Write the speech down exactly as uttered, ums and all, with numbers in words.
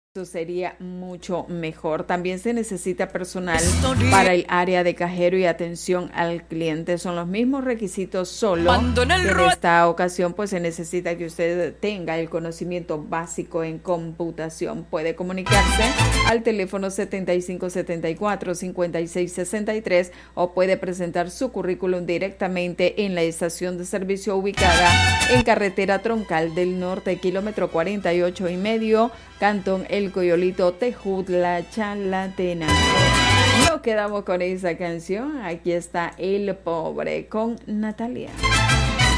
Eso sería mucho mejor. También se necesita personal para el área de cajero y atención al cliente. Son los mismos requisitos, solo que en esta ocasión pues se necesita que usted tenga el conocimiento básico en computación. Puede comunicarse al teléfono setenta y cinco setenta y cuatro cincuenta y seis sesenta y tres o puede presentar su currículum directamente en la estación de servicio ubicada en carretera Troncal del Norte, kilómetro cuarenta y ocho y medio, Cantón El Coyolito, Tejutla, Chalatenango. Nos quedamos con esa canción. Aquí está El Pobre con Natalia.